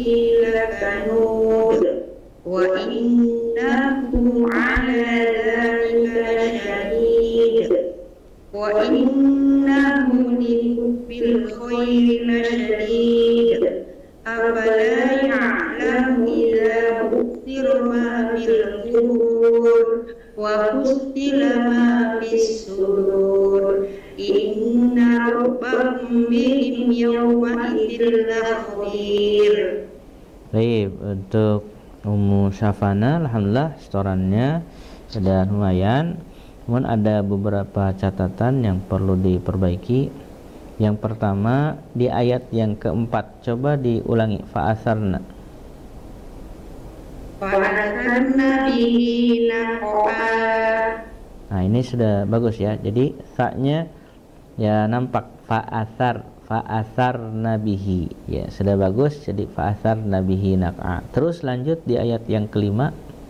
لكنود وإنه على ذلك لشهيد وإنه لحب الخير لشديد أفلا يعلم إذا بؤثر ما في القبور وحصل ما في الصدور إن ربهم بهم يومئذ لخبير. Baik, untuk Ummu Syafana alhamdulillah setorannya sudah lumayan. Namun ada beberapa catatan yang perlu diperbaiki. Yang pertama di ayat yang keempat, coba diulangi fa'asarna. Fa'asarna bihi naq'a. Nah, ini sudah bagus ya. Jadi sa-nya ya nampak fa'asar nabihi ya, sudah bagus. Jadi fa'asar nabihi naq'a. Terus lanjut di ayat yang kelima.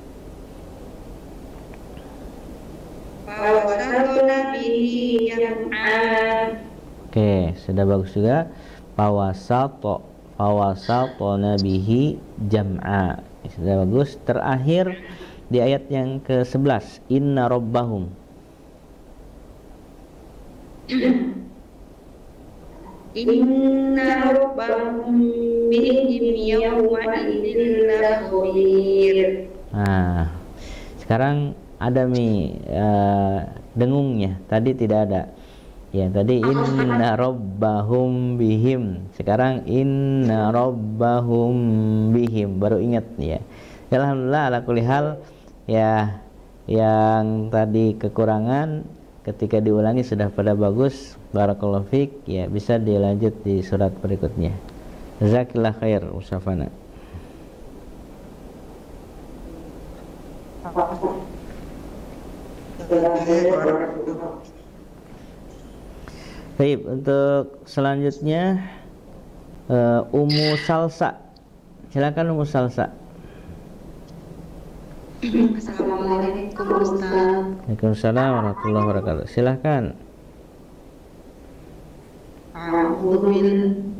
Fawasatna bihi jam'a. Oke, sudah bagus juga. Fawasatna bihi jam'a. Sudah bagus. Terakhir di ayat yang ke-11, inna rabbahum. Inna rabbahum bihim yawma'idin lakhabir. Nah, sekarang ada dengungnya. Tadi tidak ada. Ya, tadi inna rabbahum bihim. Sekarang inna rabbahum bihim. Baru ingat ya. Alhamdulillah ala kulli hal ya, yang tadi kekurangan ketika diulangi sudah pada bagus. Barakallahu fiik ya, bisa dilanjut di surat berikutnya. Jazakallahu khair Syafana. Baik, untuk selanjutnya Ummu Salsa. Silakan Ummu Salsa. Assalamualaikum Ustaz. Waalaikumsalam warahmatullahi wabarakatuh. Silakan. A'udzu